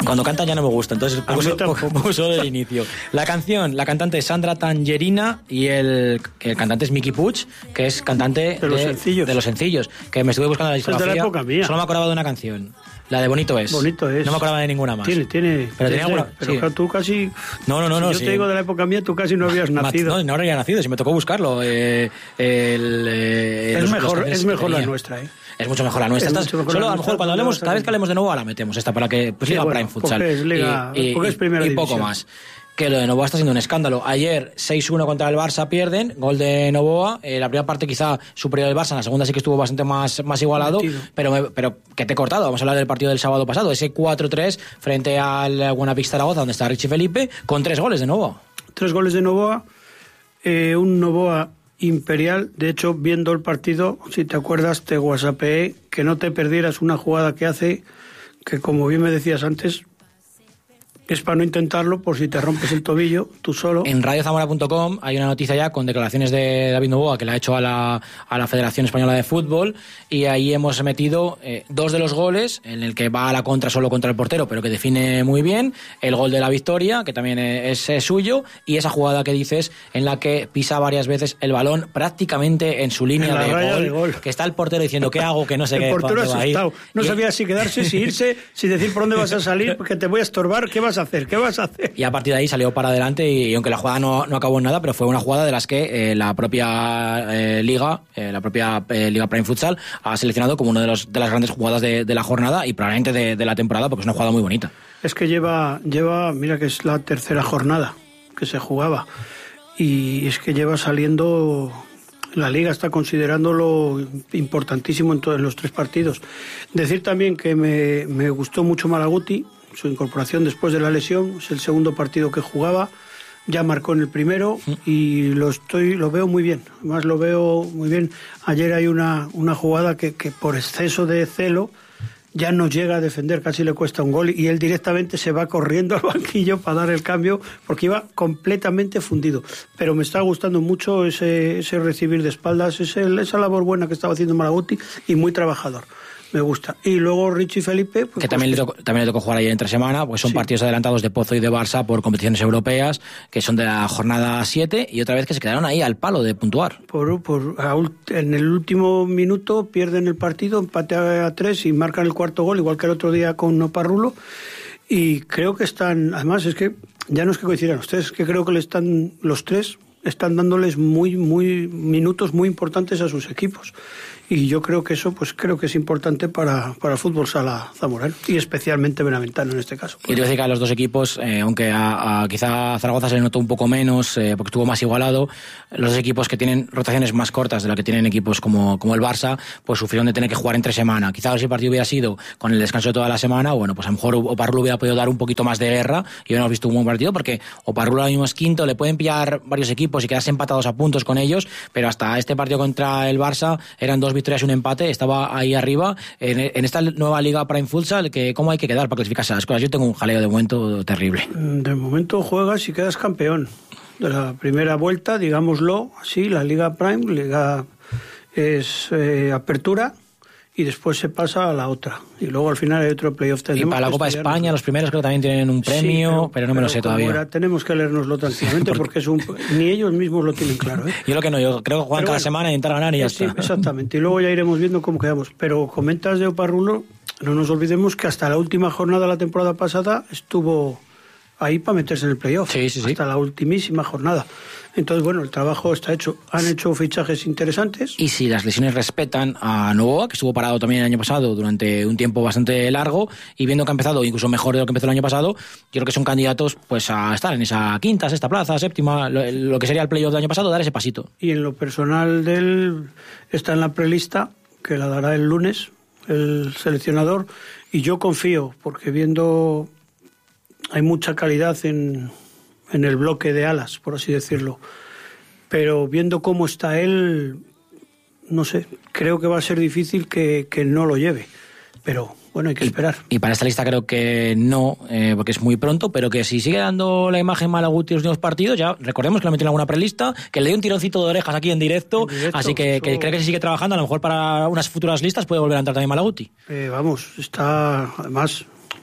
Cuando canta ya no me gusta, entonces pongo solo el inicio. La canción, la cantante es Sandra Tangerina y el cantante es Miki Puig, que es cantante de los sencillos, que me estuve buscando la discografía. Es de la época mía. Solo me acordaba de una canción. La de Bonito es. Bonito es. No me acordaba de ninguna más. Tiene. Pero tenía alguna. Pero sí. claro, tú casi. No. Si yo te digo de la época mía, tú casi no habías nacido. No habría nacido, si me tocó buscarlo. Es mejor la nuestra, ¿eh? Es mucho mejor la nuestra. Solo a lo mejor cuando hablemos, cada vez que hablemos de Novoa la metemos esta para que pues, Liga Prime Futsal. Porque es primera división. Poco más. Que lo de Novoa está siendo un escándalo. Ayer 6-1 contra el Barça pierden, gol de Novoa. La primera parte quizá superior del Barça, en la segunda sí que estuvo bastante más igualado. Pero que te he cortado. Vamos a hablar del partido del sábado pasado. Ese 4-3 frente al Buenavista Zaragoza, donde está Richie Felipe, con 3 goles de Novoa. 3 goles de Novoa. Un Novoa imperial. De hecho, viendo el partido, si te acuerdas, te whatsappeé que no te perdieras una jugada que hace, que como bien me decías antes, es para no intentarlo por si te rompes el tobillo tú solo. En radiozamora.com hay una noticia ya con declaraciones de David Novoa que le ha hecho a la Federación Española de Fútbol, y ahí hemos metido 2 de los goles, en el que va a la contra solo contra el portero, pero que define muy bien, el gol de la victoria, que también es suyo, y esa jugada que dices en la que pisa varias veces el balón prácticamente en su línea de gol, que está el portero diciendo ¿qué hago? Que no sé qué. El portero asustado, no sabía si quedarse, si irse, si decir por dónde vas a salir, porque te voy a estorbar, ¿qué vas a hacer? Y a partir de ahí salió para adelante, y aunque la jugada no acabó en nada, pero fue una jugada de las que la propia Liga Prime Futsal ha seleccionado como una de las grandes jugadas de la jornada y probablemente de la temporada, porque es una jugada muy bonita. Es que lleva, mira que es la tercera jornada que se jugaba, y es que lleva saliendo. La Liga está considerándolo importantísimo en los 3 partidos. Decir también que me gustó mucho Malaguti, su incorporación después de la lesión. Es el segundo partido que jugaba, ya marcó en el primero y lo veo muy bien. Además lo veo muy bien. Ayer hay una jugada que por exceso de celo ya no llega a defender, casi le cuesta un gol, y él directamente se va corriendo al banquillo para dar el cambio porque iba completamente fundido. Pero me está gustando mucho ese recibir de espaldas, esa labor buena que estaba haciendo Malaguti, y muy trabajador. Me gusta. Y luego Richie Felipe, pues, que también le tocó jugar ayer entre semana, pues son partidos adelantados de Pozo y de Barça por competiciones europeas, que son de la jornada 7, y otra vez que se quedaron ahí al palo de puntuar. En el último minuto pierden el partido, empate a 3 y marcan el 4º gol, igual que el otro día con Oparrulo, y creo que están, además es que ya no es que coincidan ustedes, es que creo que los 3 están dándoles muy minutos muy importantes a sus equipos. Y yo creo que eso, pues creo que es importante para el fútbol sala zamorano, y especialmente benaventano en este caso. Y te voy a decir que a los 2 equipos, aunque quizá a Zaragoza se le notó un poco menos, porque estuvo más igualado, los 2 equipos que tienen rotaciones más cortas de las que tienen equipos como el Barça, pues sufrieron de tener que jugar entre semana. Quizá si el partido hubiera sido con el descanso de toda la semana, bueno, pues a lo mejor Oparrulo hubiera podido dar un poquito más de guerra y hubiéramos visto un buen partido, porque Oparrulo ahora mismo es quinto, le pueden pillar varios equipos y quedarse empatados a puntos con ellos, pero hasta este partido contra el Barça eran 2 victorias y un empate, estaba ahí arriba en esta nueva Liga Prime Futsal. Que ¿cómo hay que quedar para clasificarse a las cosas? Yo tengo un jaleo de momento terrible. De momento juegas y quedas campeón de la primera vuelta, digámoslo así. La Liga Prime, Liga es apertura, y después se pasa a la otra, y luego al final hay otro playoff. Y para la Copa de España los primeros creo que también tienen un premio, pero no me lo sé todavía. Tenemos que leérnoslo tranquilamente porque ni ellos mismos lo tienen claro, ¿eh? Yo creo que juegan cada semana e intentar ganar y ya está. Exactamente, y luego ya iremos viendo cómo quedamos. Pero comentas de Oparrulo, no nos olvidemos que hasta la última jornada de la temporada pasada estuvo ahí para meterse en el playoff. Sí. Hasta la ultimísima jornada. Entonces, bueno, el trabajo está hecho. Han hecho fichajes interesantes. Y si las lesiones respetan a Novoa, que estuvo parado también el año pasado durante un tiempo bastante largo, y viendo que ha empezado incluso mejor de lo que empezó el año pasado, yo creo que son candidatos pues a estar en esa quinta, sexta plaza, séptima, lo que sería el playoff del año pasado, dar ese pasito. Y en lo personal de él está en la prelista, que la dará el lunes, el seleccionador, y yo confío, porque viendo hay mucha calidad en el bloque de alas, por así decirlo, pero viendo cómo está él, no sé, creo que va a ser difícil que no lo lleve, pero bueno, hay que esperar. Y para esta lista creo que no, porque es muy pronto, pero que si sigue dando la imagen Malaguti en los últimos partidos, ya recordemos que lo metió en alguna prelista, que le dio un tironcito de orejas aquí en directo, así que creo que si sigue trabajando, a lo mejor para unas futuras listas puede volver a entrar también Malaguti. Vamos, está, además,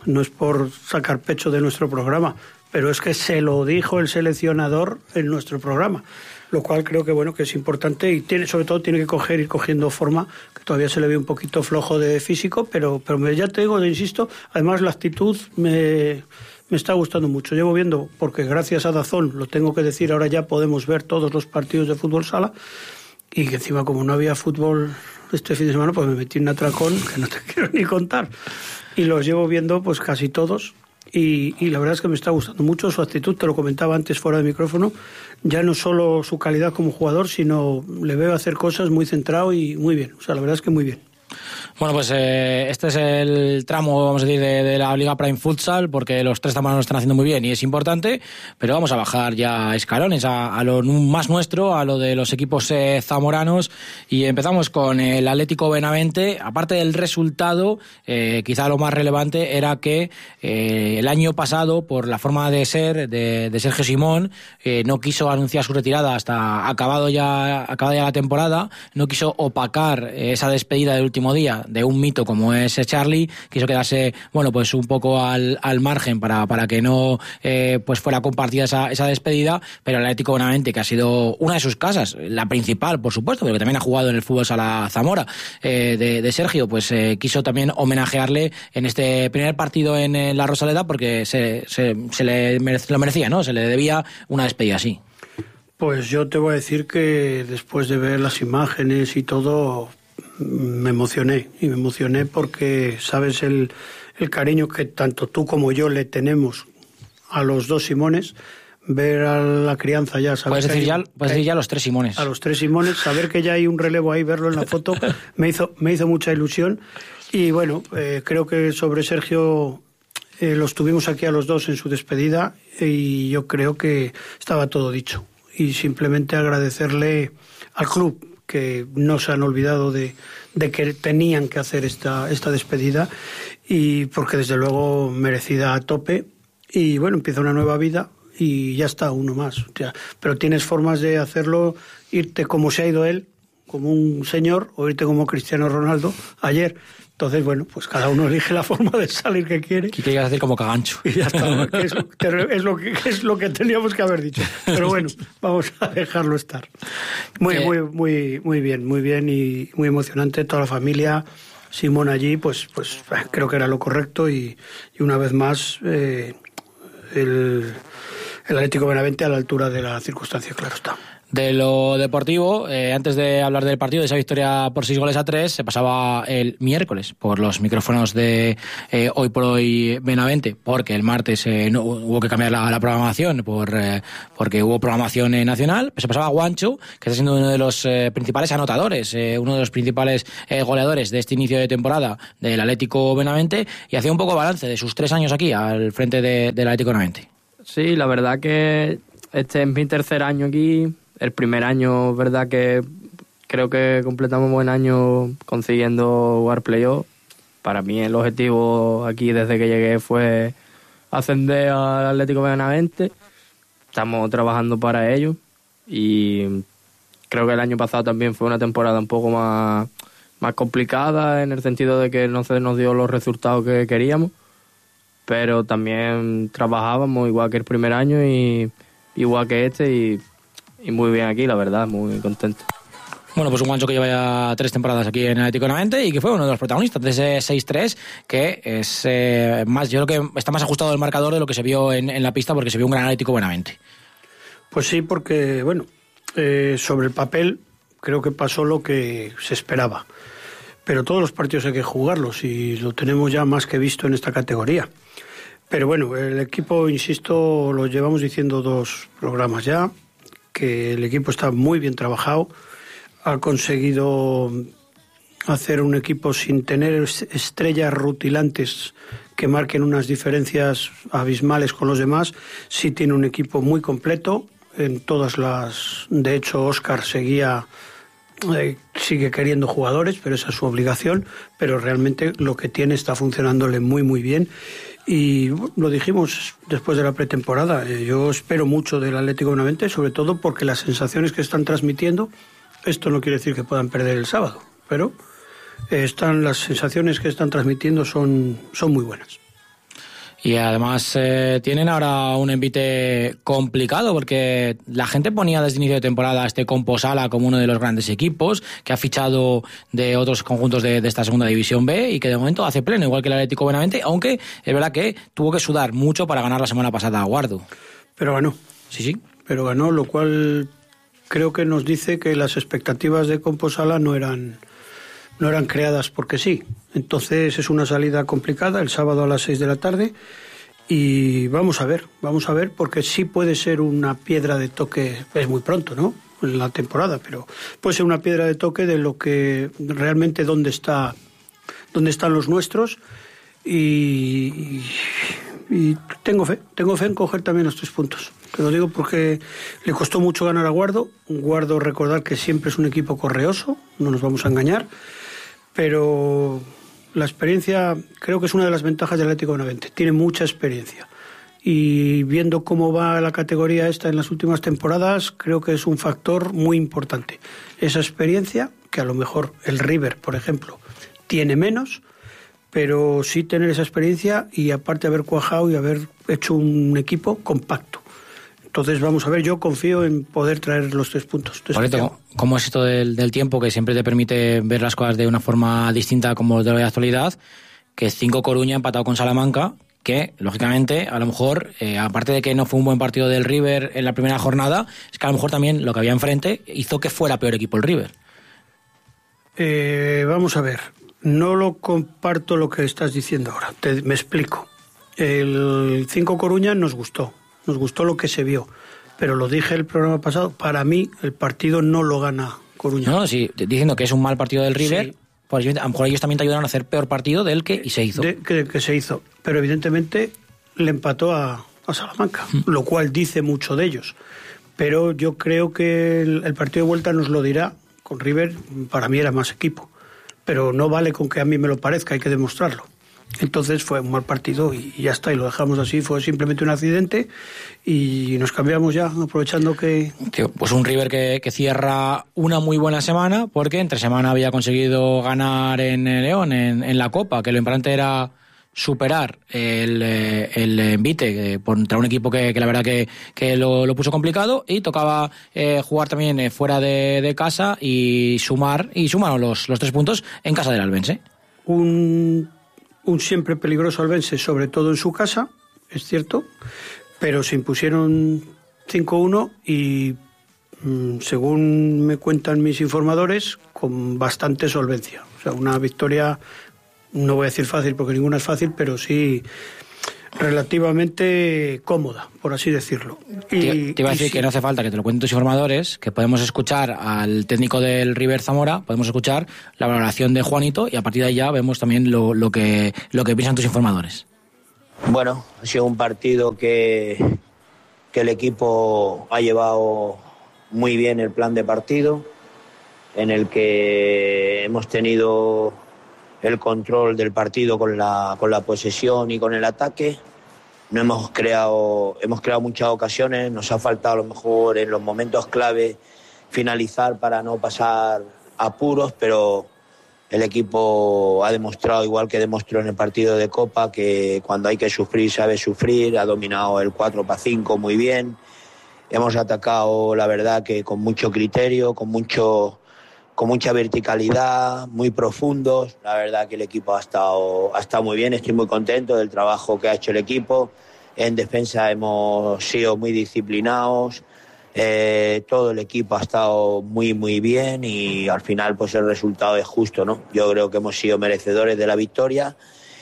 no es por sacar pecho de nuestro programa, pero es que se lo dijo el seleccionador en nuestro programa, lo cual creo que bueno, que es importante y sobre todo tiene que ir cogiendo forma, que todavía se le ve un poquito flojo de físico, pero ya te digo, insisto, además la actitud me está gustando mucho. Llevo viendo, porque gracias a DAZN, lo tengo que decir, ahora ya podemos ver todos los partidos de fútbol sala, y que encima como no había fútbol este fin de semana, pues me metí en un atracón que no te quiero ni contar, y los llevo viendo pues casi todos. Y la verdad es que me está gustando mucho su actitud, te lo comentaba antes fuera de micrófono, ya no solo su calidad como jugador, sino le veo hacer cosas muy centrado y muy bien, o sea, la verdad es que muy bien. Bueno, pues este es el tramo, vamos a decir, de la Liga Prime Futsal, porque los tres zamoranos lo están haciendo muy bien y es importante, pero vamos a bajar ya escalones a lo más nuestro, a lo de los equipos zamoranos, y empezamos con el Atlético Benavente. Aparte del resultado, quizá lo más relevante era que el año pasado, por la forma de ser de Sergio Simón, no quiso anunciar su retirada hasta acabada ya la temporada, no quiso opacar esa despedida del último día de un mito como es Charlie, quiso quedarse, bueno, pues un poco al margen para que no pues fuera compartida esa despedida, pero el Atlético Benavente, que ha sido una de sus casas, la principal, por supuesto, pero que también ha jugado en el fútbol sala Zamora, de Sergio, pues quiso también homenajearle en este primer partido en la Rosaleda, porque se lo merecía, ¿no? Se le debía una despedida así. Pues yo te voy a decir que después de ver las imágenes y todo, me emocioné porque sabes el cariño que tanto tú como yo le tenemos a los dos Simones. Ver a la crianza ya, puedes decir ya los tres Simones. A los tres Simones, saber que ya hay un relevo ahí, verlo en la foto, me hizo mucha ilusión. Y bueno, creo que sobre Sergio los tuvimos aquí a los dos en su despedida y yo creo que estaba todo dicho. Y simplemente agradecerle al club, que no se han olvidado de que tenían que hacer esta despedida, y porque desde luego merecida a tope, y bueno, empieza una nueva vida y ya está, uno más. O sea, pero tienes formas de hacerlo, irte como se ha ido él, como un señor, o irte como Cristiano Ronaldo ayer. Entonces, bueno, pues cada uno elige la forma de salir que quiere. ¿Qué querías decir como cagancho? Y ya está, que es lo que teníamos que haber dicho. Pero bueno, vamos a dejarlo estar. Muy bien y muy emocionante. Toda la familia, Simón allí, pues creo que era lo correcto y una vez más el Atlético Benavente a la altura de la circunstancia, claro está. De lo deportivo, antes de hablar del partido, de esa victoria por 6-3, se pasaba el miércoles por los micrófonos de Hoy por Hoy Benavente, porque el martes no, hubo que cambiar la programación porque hubo programación nacional. Se pasaba a Guancho, que está siendo uno de los principales anotadores, uno de los principales goleadores de este inicio de temporada del Atlético Benavente, y hacía un poco balance de sus 3 años aquí al frente del Atlético Benavente. Sí, la verdad que este es mi tercer año aquí. El primer año, verdad que creo que completamos un buen año consiguiendo jugar playoff. Para mí el objetivo aquí desde que llegué fue ascender al Atlético Benavente. Estamos trabajando para ello y creo que el año pasado también fue una temporada un poco más complicada, en el sentido de que no se nos dio los resultados que queríamos, pero también trabajábamos igual que el primer año y igual que este y muy bien aquí, la verdad, muy contento. Bueno, pues un Guancho que lleva ya 3 temporadas aquí en el Atlético Benavente y que fue uno de los protagonistas de ese 6-3, que es más, yo creo que está más ajustado el marcador de lo que se vio en la pista, porque se vio un gran Atlético Benavente. Pues sí, porque, bueno, sobre el papel creo que pasó lo que se esperaba. Pero todos los partidos hay que jugarlos y lo tenemos ya más que visto en esta categoría. Pero bueno, el equipo, insisto, lo llevamos diciendo 2 programas ya, que el equipo está muy bien trabajado, ha conseguido hacer un equipo sin tener estrellas rutilantes que marquen unas diferencias abismales con los demás. Sí tiene un equipo muy completo en todas las... De hecho, Óscar sigue queriendo jugadores, pero esa es su obligación, pero realmente lo que tiene está funcionándole muy muy bien. Y lo dijimos después de la pretemporada, yo espero mucho del Atlético Benavente, sobre todo porque las sensaciones que están transmitiendo, esto no quiere decir que puedan perder el sábado, pero las sensaciones que están transmitiendo son muy buenas. Y además tienen ahora un envite complicado, porque la gente ponía desde el inicio de temporada a este Composala como uno de los grandes equipos, que ha fichado de otros conjuntos de esta segunda división B y que de momento hace pleno, igual que el Atlético Benavente, aunque es verdad que tuvo que sudar mucho para ganar la semana pasada a Guardo. Pero ganó. Sí. Pero ganó, lo cual creo que nos dice que las expectativas de Composala no eran creadas porque sí. Entonces es una salida complicada el sábado a las 6 de la tarde y vamos a ver, porque sí puede ser una piedra de toque, es muy pronto, ¿no?, en la temporada, pero puede ser una piedra de toque de lo que realmente dónde están los nuestros y tengo fe en coger también los 3 puntos. Te lo digo porque le costó mucho ganar a Guardo. Guardo, recordar que siempre es un equipo correoso, no nos vamos a engañar, pero la experiencia creo que es una de las ventajas del Atlético Benavente. Tiene mucha experiencia y viendo cómo va la categoría esta en las últimas temporadas, creo que es un factor muy importante. Esa experiencia, que a lo mejor el River, por ejemplo, tiene menos, pero sí tener esa experiencia y aparte haber cuajado y haber hecho un equipo compacto. Entonces vamos a ver, yo confío en poder traer los 3 puntos. Correcto. ¿Cómo es esto del tiempo que siempre te permite ver las cosas de una forma distinta como de la actualidad? Que 5 Coruña empatado con Salamanca, que lógicamente a lo mejor, aparte de que no fue un buen partido del River en la primera jornada, es que a lo mejor también lo que había enfrente hizo que fuera peor equipo el River. Vamos a ver, no lo comparto lo que estás diciendo ahora, me explico. El 5 Coruña nos gustó lo que se vio, pero lo dije el programa pasado, para mí el partido no lo gana Coruña. No, sí, diciendo que es un mal partido del River, sí. Pues a lo mejor ellos también te ayudaron a hacer peor partido del que se hizo. Que se hizo, pero evidentemente le empató a Salamanca, lo cual dice mucho de ellos. Pero yo creo que el partido de vuelta nos lo dirá. Con River para mí era más equipo, pero no vale con que a mí me lo parezca, hay que demostrarlo. Entonces fue un mal partido y ya está, y lo dejamos así, fue simplemente un accidente y nos cambiamos ya, aprovechando que... Pues un River que cierra una muy buena semana, porque entre semana había conseguido ganar en León, en la Copa, que lo importante era superar el envite contra un equipo que la verdad que lo puso complicado, y tocaba jugar también fuera de casa y sumaron los 3 puntos en casa del Albense. Un siempre peligroso Albense, sobre todo en su casa, es cierto, pero se impusieron 5-1 y, según me cuentan mis informadores, con bastante solvencia. O sea, una victoria, no voy a decir fácil porque ninguna es fácil, pero sí relativamente cómoda, por así decirlo. Te iba a decir que no hace falta que te lo cuenten tus informadores, que podemos escuchar al técnico del River Zamora, podemos escuchar la valoración de Juanito y a partir de ahí ya vemos también lo que piensan tus informadores. Bueno, ha sido un partido que el equipo ha llevado muy bien el plan de partido, en el que hemos tenido el control del partido con la posesión y con el ataque. No hemos creado muchas ocasiones, nos ha faltado a lo mejor en los momentos clave finalizar para no pasar apuros, pero el equipo ha demostrado, igual que demostró en el partido de Copa, que cuando hay que sufrir sabe sufrir, ha dominado el 4-5 muy bien. Hemos atacado, la verdad, que con mucho criterio, con mucha verticalidad, muy profundos. La verdad que el equipo ha estado muy bien, estoy muy contento del trabajo que ha hecho el equipo. En defensa hemos sido muy disciplinados, todo el equipo ha estado muy muy bien y al final pues el resultado es justo, ¿no? Yo creo que hemos sido merecedores de la victoria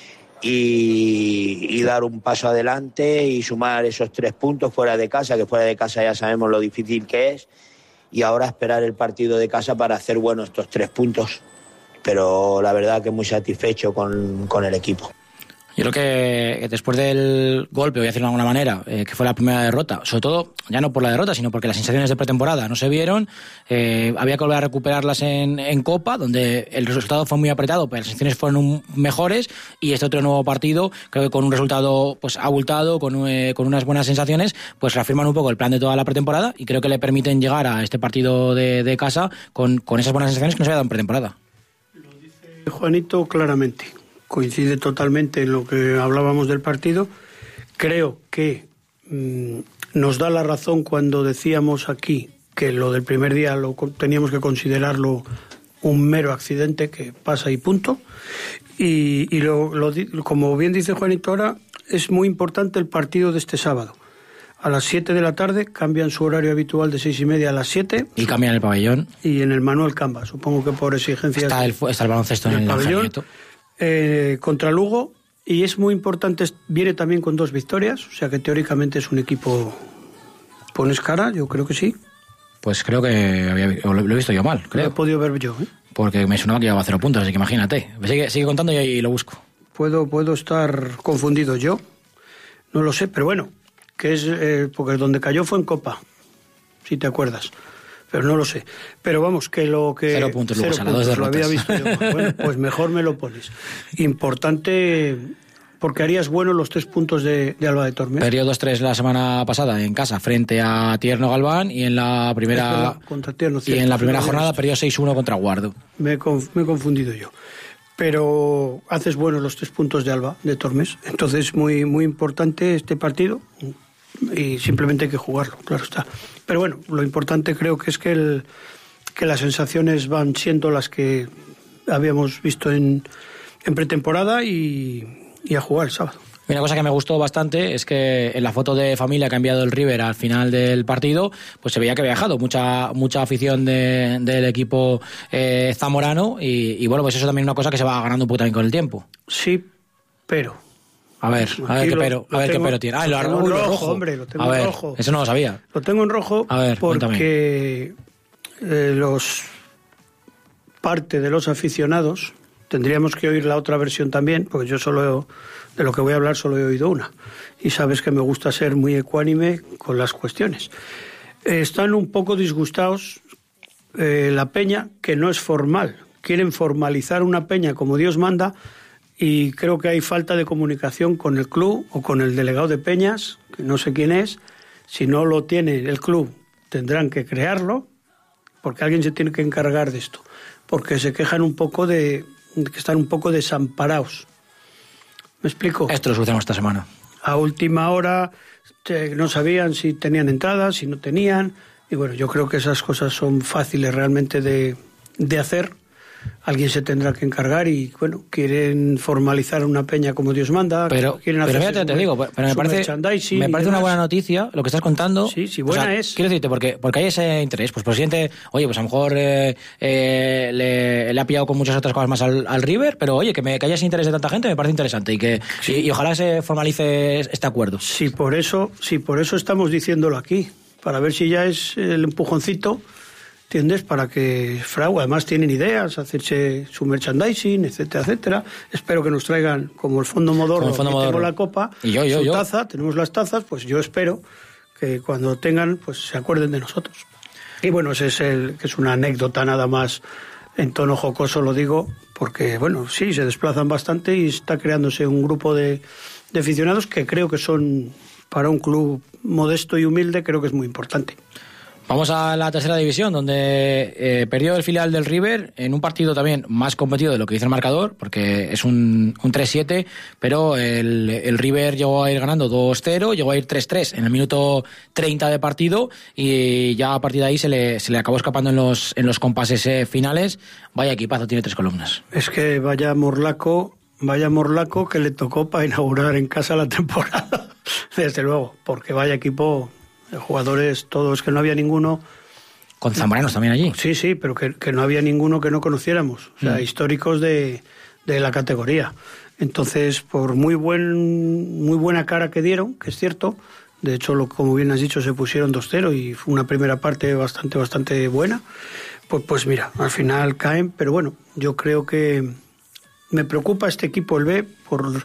y dar un paso adelante y sumar esos 3 puntos fuera de casa, que fuera de casa ya sabemos lo difícil que es. Y ahora esperar el partido de casa para hacer buenos estos 3 puntos. Pero la verdad que muy satisfecho con el equipo. Yo creo que después del golpe, voy a decirlo de alguna manera, que fue la primera derrota, sobre todo ya no por la derrota, sino porque las sensaciones de pretemporada no se vieron, había que volver a recuperarlas en Copa, donde el resultado fue muy apretado, pero las sensaciones fueron mejores, y este otro nuevo partido, creo que con un resultado pues abultado, con unas buenas sensaciones, pues reafirman un poco el plan de toda la pretemporada y creo que le permiten llegar a este partido de casa con esas buenas sensaciones que no se había dado en pretemporada. Lo dice Juanito claramente. Coincide totalmente en lo que hablábamos del partido creo que nos da la razón cuando decíamos aquí que lo del primer día teníamos que considerarlo un mero accidente que pasa y punto. Y como bien dice Juanito ahora, es muy importante el partido de este sábado. A las 7 de la tarde cambian su horario habitual de 6:30 a las 7. Y cambian el pabellón. Y en el Manuel Camba, supongo que por exigencias. Está el baloncesto en el pabellón. Contra Lugo. Y es muy importante, viene también con 2 victorias, o sea que teóricamente es un equipo. ¿Pones cara? Yo creo que sí. Pues creo que lo he visto yo mal, creo. Lo he podido ver yo, ¿eh? Porque me sonaba que llevaba 0 puntos, así que imagínate. Sigue contando y lo busco. Puedo estar confundido yo, no lo sé, pero bueno, que es porque donde cayó fue en Copa, si te acuerdas, pero no lo sé. Pero vamos, que lo que... 0 puntos, luego, 0 puntos, lo había visto yo. Bueno, pues mejor me lo pones. Importante, porque harías bueno los 3 puntos de Alba de Tormes. Perdió 2-3 la semana pasada en casa frente a Tierno Galván y en la primera contra Tierno, y en la primera jornada perdió 6-1 contra Guardo. Me he confundido yo. Pero haces buenos los 3 puntos de Alba de Tormes. Entonces muy muy importante este partido y simplemente hay que jugarlo, claro está. Pero bueno, lo importante creo que es que las sensaciones van siendo las que habíamos visto en pretemporada y a jugar el sábado. Una cosa que me gustó bastante es que en la foto de familia que ha enviado el River al final del partido, pues se veía que había viajado mucha afición del equipo zamorano y bueno, pues eso también es una cosa que se va ganando un poco también con el tiempo. Sí, pero... A ver qué pero tiene. Lo tengo en rojo, hombre, lo tengo en rojo. Eso no lo sabía. Lo tengo en rojo porque parte de los aficionados, tendríamos que oír la otra versión también, porque yo de lo que voy a hablar solo he oído una. Y sabes que me gusta ser muy ecuánime con las cuestiones. Están un poco disgustados la peña, que no es formal. Quieren formalizar una peña como Dios manda y creo que hay falta de comunicación con el club o con el delegado de peñas, que no sé quién es. Si no lo tiene el club, tendrán que crearlo, porque alguien se tiene que encargar de esto. Porque se quejan un poco que están un poco desamparados. ¿Me explico? Esto lo solucionamos esta semana. A última hora no sabían si tenían entradas, si no tenían. Y bueno, yo creo que esas cosas son fáciles realmente de hacer. Alguien se tendrá que encargar y bueno, quieren formalizar una peña como Dios manda. Pero fíjate, te digo, pero me parece una buena noticia lo que estás contando. Sí, buena es. Quiero decirte, porque hay ese interés. Pues presidente, oye, pues a lo mejor le ha pillado con muchas otras cosas más al River, pero oye, que haya ese interés de tanta gente me parece interesante y ojalá se formalice este acuerdo. Sí, por eso estamos diciéndolo aquí, para ver si ya es el empujoncito. ¿Entiendes? Para que Frau, además tienen ideas, hacerse su merchandising, etcétera, etcétera. Espero que nos traigan, como el Fondo Modorro, tengo la copa, su taza, tenemos las tazas, pues yo espero que cuando tengan, pues se acuerden de nosotros. Y bueno, ese que es una anécdota nada más, en tono jocoso lo digo, porque bueno, sí, se desplazan bastante y está creándose un grupo de aficionados que creo que son, para un club modesto y humilde, creo que es muy importante. Vamos a la tercera división, donde perdió el filial del River en un partido también más competido de lo que dice el marcador, porque es un 3-7, pero el River llegó a ir ganando 2-0, llegó a ir 3-3 en el minuto 30 de partido y ya a partir de ahí se le acabó escapando en los compases finales. Vaya equipazo, tiene 3 columnas. Es que vaya morlaco que le tocó para inaugurar en casa la temporada, desde luego, porque vaya equipo... jugadores todos, que no había ninguno con zamoranos también allí, sí, pero que no había ninguno que no conociéramos, o sea, históricos de la categoría. Entonces, por muy buena cara que dieron, que es cierto, de hecho, como bien has dicho, se pusieron 2-0 y fue una primera parte bastante buena, pues mira, al final caen, pero bueno, yo creo que me preocupa este equipo, el B, por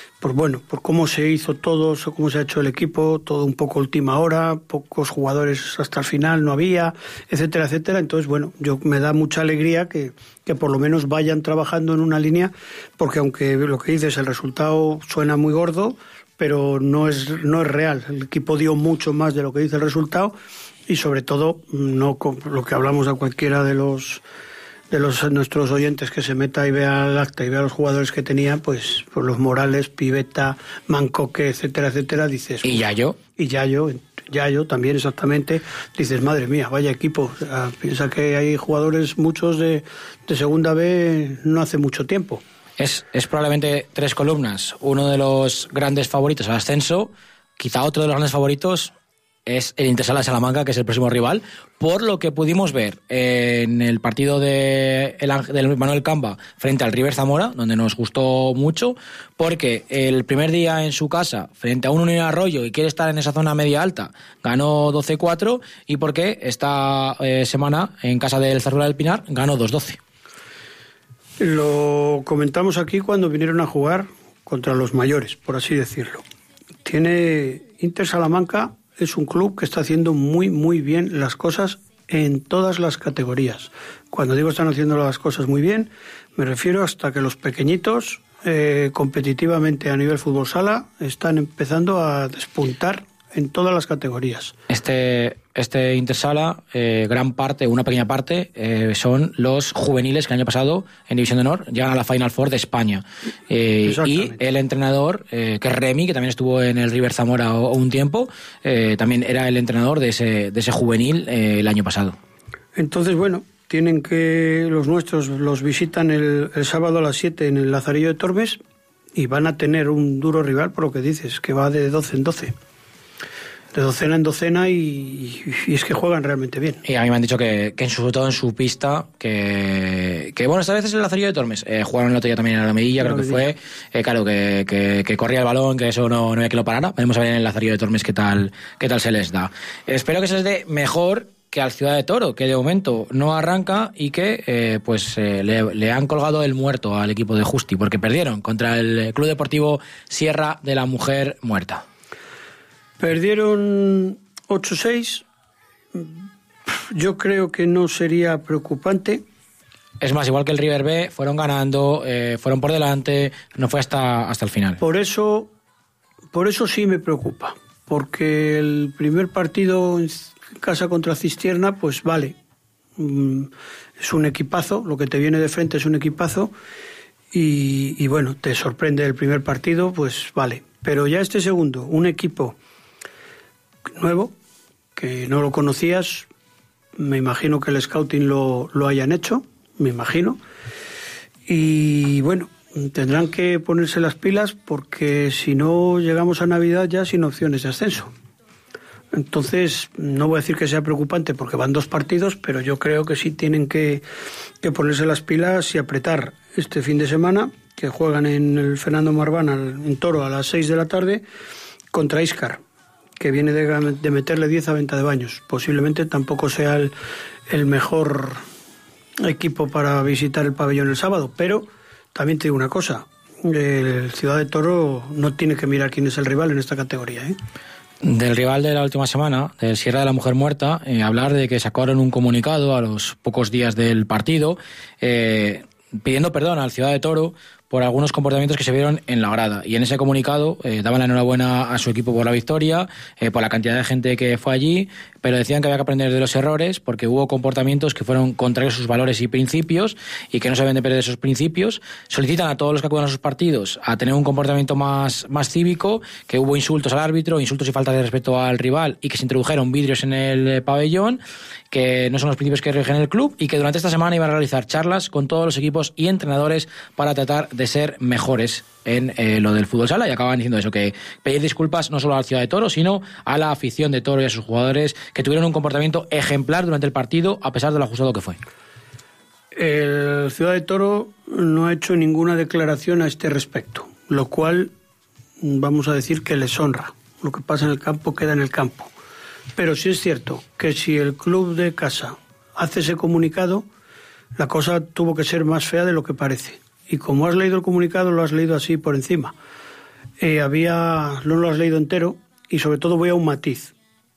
cómo se hizo todo, cómo se ha hecho el equipo, todo un poco última hora, pocos jugadores hasta el final no había, etcétera, etcétera. Entonces, bueno, me da mucha alegría que por lo menos vayan trabajando en una línea, porque aunque lo que dices, el resultado suena muy gordo, pero no es real. El equipo dio mucho más de lo que dice el resultado y sobre todo, no lo que hablamos a cualquiera de los nuestros oyentes que se meta y vea el acta y vea los jugadores que tenía, pues los Morales, Pivetta, Mancoque, etcétera, etcétera, dices... Y Yayo. Y Yayo también, exactamente. Dices, madre mía, vaya equipo. O sea, piensa que hay jugadores, muchos de segunda B no hace mucho tiempo. Es probablemente 3 columnas. Uno de los grandes favoritos al ascenso, quizá otro de los grandes favoritos es el Intersala de Salamanca, que es el próximo rival, por lo que pudimos ver en el partido del Manuel Camba frente al River Zamora, donde nos gustó mucho, porque el primer día en su casa, frente a un Unión Arroyo y quiere estar en esa zona media alta, ganó 12-4, y porque esta semana en casa del Zarzuela del Pinar ganó 2-12. Lo comentamos aquí cuando vinieron a jugar contra los mayores, por así decirlo. Tiene Inter Salamanca, es un club que está haciendo muy, muy bien las cosas en todas las categorías. Cuando digo están haciendo las cosas muy bien, me refiero hasta que los pequeñitos, competitivamente a nivel fútbol sala, están empezando a despuntar en todas las categorías. Este Intersala, gran parte, una pequeña parte, son los juveniles que el año pasado en División de Honor llegan a la Final Four de España. Y el entrenador, que es Remy, que también estuvo en el River Zamora un tiempo, también era el entrenador de ese juvenil el año pasado. Entonces, bueno, tienen que los nuestros los visitan el sábado a las 7 en el Lazarillo de Tormes y van a tener un duro rival, por lo que dices, que va de 12 en 12. De docena en docena, y es que juegan realmente bien. Y a mí me han dicho que sobre todo en su pista, que bueno, esta vez es el Lazarillo de Tormes. Jugaron el otro día también en la Medilla, creo que fue. Claro, que corría el balón, que eso no había que lo parara. Vamos a ver en el Lazarillo de Tormes qué tal se les da. Espero que se les dé mejor que al Ciudad de Toro, que de momento no arranca y que le han colgado el muerto al equipo de Justi, porque perdieron contra el Club Deportivo Sierra de la Mujer Muerta. Perdieron 8-6. Yo creo que no sería preocupante. Es más, igual que el River B, fueron ganando, fueron por delante, no fue hasta el final. Por eso sí me preocupa, porque el primer partido en casa contra Cistierna, pues vale, es un equipazo, lo que te viene de frente es un equipazo, y bueno, te sorprende el primer partido, pues vale. Pero ya este segundo, un equipo nuevo, que no lo conocías, me imagino que el scouting lo hayan hecho, me imagino, y bueno, tendrán que ponerse las pilas, porque si no llegamos a Navidad ya sin opciones de ascenso. Entonces, no voy a decir que sea preocupante porque van 2 partidos, pero yo creo que sí tienen que ponerse las pilas y apretar este fin de semana, que juegan en el Fernando Marván en Toro a las 6 de la tarde contra Íscar, que viene de meterle 10 a Venta de Baños. Posiblemente tampoco sea el mejor equipo para visitar el pabellón el sábado, pero también te digo una cosa, el Ciudad de Toro no tiene que mirar quién es el rival en esta categoría, ¿eh? Del rival de la última semana, del Sierra de la Mujer Muerta, hablar de que sacaron un comunicado a los pocos días del partido pidiendo perdón al Ciudad de Toro por algunos comportamientos que se vieron en la grada, y en ese comunicado daban la enhorabuena a su equipo por la victoria, por la cantidad de gente que fue allí, pero decían que había que aprender de los errores porque hubo comportamientos que fueron contrarios a sus valores y principios y que no se deben de perder esos principios. Solicitan a todos los que acudan a sus partidos a tener un comportamiento más cívico, que hubo insultos al árbitro, insultos y faltas de respeto al rival, y que se introdujeron vidrios en el pabellón, que no son los principios que rigen el club, y que durante esta semana iban a realizar charlas con todos los equipos y entrenadores para tratar de ser mejores en lo del fútbol sala, y acaban diciendo eso, que pedir disculpas no solo a la Ciudad de Toro, sino a la afición de Toro y a sus jugadores, que tuvieron un comportamiento ejemplar durante el partido, a pesar de lo ajustado que fue. El Ciudad de Toro no ha hecho ninguna declaración a este respecto, lo cual vamos a decir que les honra. Lo que pasa en el campo queda en el campo. Pero sí es cierto que si el club de casa hace ese comunicado, la cosa tuvo que ser más fea de lo que parece. Y como has leído el comunicado, lo has leído así por encima. No lo has leído entero, y sobre todo voy a un matiz.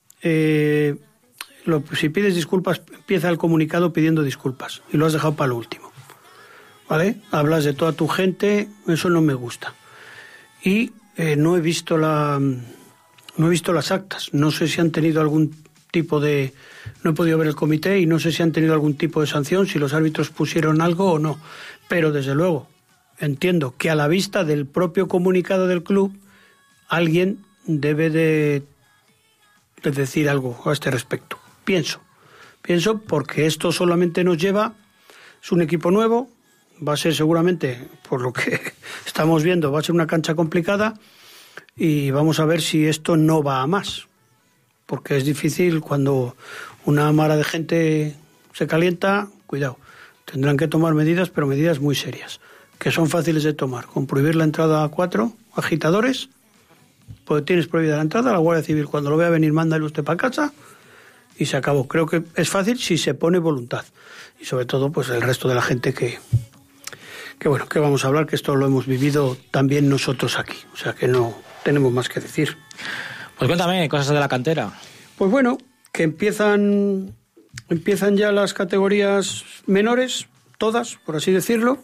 Si pides disculpas, empieza el comunicado pidiendo disculpas, y lo has dejado para lo último. ¿Vale? Hablas de toda tu gente, eso no me gusta. Y no he visto las actas. No sé si han tenido algún tipo de... No he podido ver el comité y no sé si han tenido algún tipo de sanción, si los árbitros pusieron algo o no. Pero desde luego, entiendo que a la vista del propio comunicado del club, alguien debe de decir algo a este respecto. Pienso porque esto solamente nos lleva, es un equipo nuevo, va a ser seguramente, por lo que estamos viendo, va a ser una cancha complicada y vamos a ver si esto no va a más, porque es difícil cuando una mara de gente se calienta, cuidado, tendrán que tomar medidas, pero medidas muy serias, que son fáciles de tomar, con prohibir la entrada a 4 agitadores, pues tienes prohibida la entrada, la Guardia Civil cuando lo vea venir mándale usted para casa y se acabó. Creo que es fácil si se pone voluntad y sobre todo pues el resto de la gente que bueno, que vamos a hablar, que esto lo hemos vivido también nosotros aquí, o sea que no tenemos más que decir. Pues cuéntame, cosas de la cantera. Pues bueno, que empiezan ya las categorías menores, todas, por así decirlo.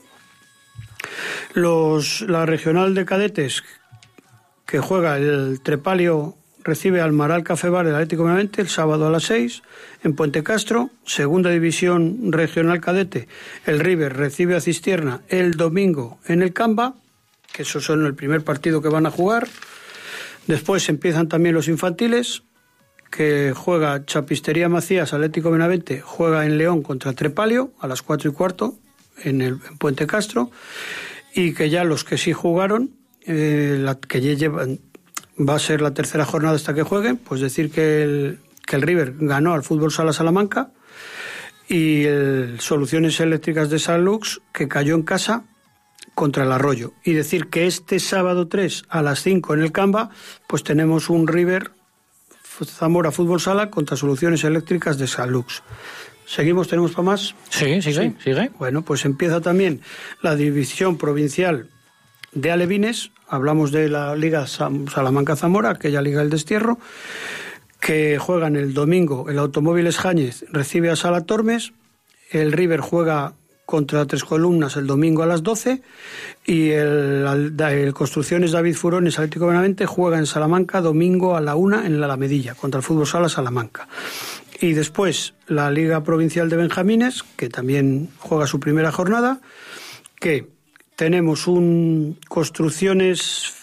La regional de cadetes que juega el Trepalio recibe al Maral Café Bar del Atlético Benavente el sábado a las 6 en Puente Castro. Segunda división regional cadete, el River recibe a Cistierna el domingo en el Camba, que esos son el primer partido que van a jugar. Después empiezan también los infantiles, que juega Chapistería Macías, Atlético Benavente, juega en León contra Trepalio a las 4:15 en Puente Castro, y que ya los que sí jugaron, que ya llevan, va a ser la tercera jornada hasta que jueguen, pues decir que el River ganó al Fútbol Sala Salamanca y el Soluciones Eléctricas de San Lux, que cayó en casa contra el Arroyo. Y decir que este sábado 3 a las 5 en el Camba, pues tenemos un River Zamora Fútbol Sala contra Soluciones Eléctricas de San Lux. ¿Seguimos? ¿Tenemos para más? Sí, sigue. Bueno, pues empieza también la división provincial de alevines. Hablamos de la Liga Salamanca-Zamora, aquella Liga del Destierro, que juegan el domingo. El Automóviles Jáñez recibe a Sala Tormes, el River juega contra Tres Columnas el domingo a las 12 y el Construcciones David Furones Atlético Benavente juega en Salamanca domingo a la 1 en la Alamedilla contra el Fútbol Sala Salamanca. Y después la Liga Provincial de Benjamines, que también juega su primera jornada, que tenemos un Construcciones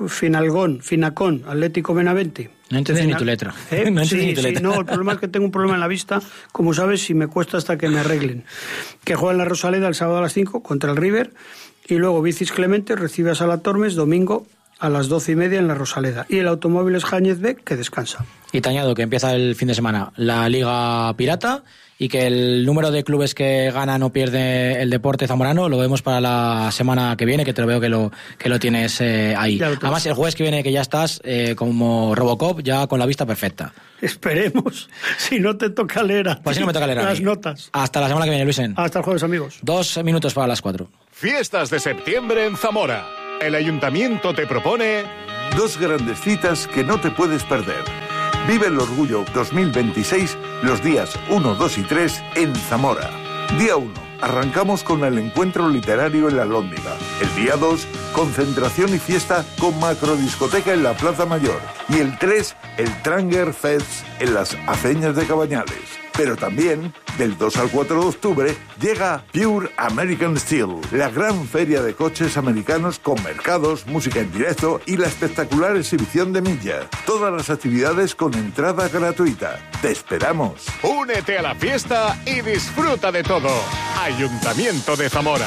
Finacón Atlético Benavente. No entiendes ni tu letra. No, el problema es que tengo un problema en la vista, como sabes, y me cuesta hasta que me arreglen. Que juega en la Rosaleda el sábado a las 5 contra el River, y luego Bicis Clemente recibe a Sala Tormes domingo a las 12:30 en la Rosaleda. Y el Automóviles Jáñez B, que descansa. Y te añado que empieza el fin de semana la Liga Pirata y que el número de clubes que ganan o pierde el deporte zamorano lo vemos para la semana que viene, que te lo veo que lo tienes ahí. Además, el jueves que viene, que ya estás como Robocop, ya con la vista perfecta. Esperemos, si no te toca leer pues si no me toca leer las notas. Hasta la semana que viene, Luisen. Hasta el jueves, amigos. 2 minutos para las 4. Fiestas de septiembre en Zamora. El Ayuntamiento te propone 2 grandes citas que no te puedes perder. Vive el Orgullo 2026 los días 1, 2 y 3 en Zamora. Día 1, arrancamos con el encuentro literario en la Alhóndiga. El día 2, concentración y fiesta con macrodiscoteca en la Plaza Mayor. Y el 3, el Tranger Fest en las Aceñas de Cabañales. Pero también, del 2 al 4 de octubre, llega Pure American Steel, la gran feria de coches americanos con mercados, música en directo y la espectacular exhibición de milla. Todas las actividades con entrada gratuita. ¡Te esperamos! Únete a la fiesta y disfruta de todo. Ayuntamiento de Zamora.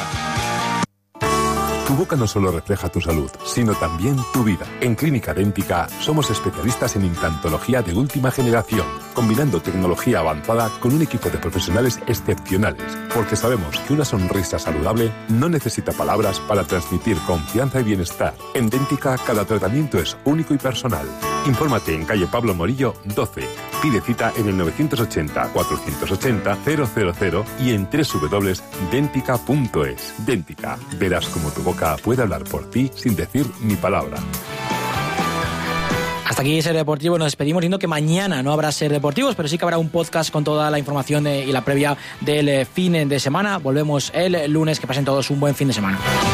Tu boca no solo refleja tu salud, sino también tu vida. En Clínica Dẹ́ntica somos especialistas en implantología de última generación, combinando tecnología avanzada con un equipo de profesionales excepcionales, porque sabemos que una sonrisa saludable no necesita palabras para transmitir confianza y bienestar. En Dẹ́ntica cada tratamiento es único y personal. Infórmate en calle Pablo Morillo 12. Pide cita en el 980-480-000 y en www.dentica.es. Dẹ́ntica. Verás cómo tu boca puede hablar por ti sin decir ni palabra. Hasta aquí Ser Deportivo. Nos despedimos diciendo que mañana no habrá Ser Deportivos, pero sí que habrá un podcast con toda la información y la previa del fin de semana. Volvemos el lunes. Que pasen todos un buen fin de semana.